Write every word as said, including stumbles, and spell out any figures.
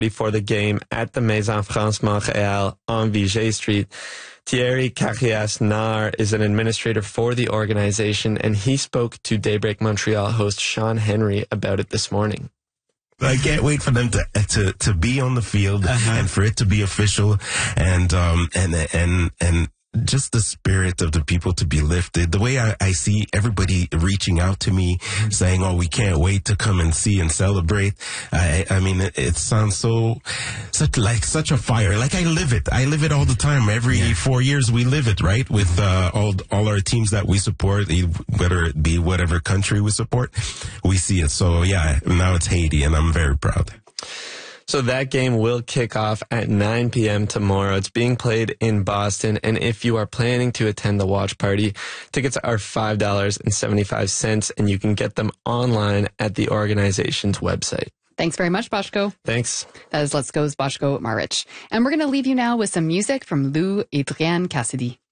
before the game at the Maison France Montréal on Viger Street. Thierry Carrias-Nar is an administrator for the organization, and he spoke to Daybreak Montreal host Sean Henry about it this morning. I can't wait for them to to to be on the field uh-huh. and for it to be official, and um and and and just the spirit of the people to be lifted. The way I, I see everybody reaching out to me, mm-hmm. saying, "Oh, we can't wait to come and see and celebrate." I I mean, it, it sounds so such like such a fire. Like I live it. I live it all the time. Every yeah. four years we live it, right? With uh, all all our teams that we support, whether it be whatever country we support, we see it. So yeah, now it's Haiti, and I'm very proud. So that game will kick off at nine p.m. tomorrow. It's being played in Boston. And if you are planning to attend the watch party, tickets are five dollars and seventy-five cents, and you can get them online at the organization's website. Thanks very much, Boshko. Thanks. That is Let's Go's Boshko Marich. And we're going to leave you now with some music from Lou Adrienne Cassidy.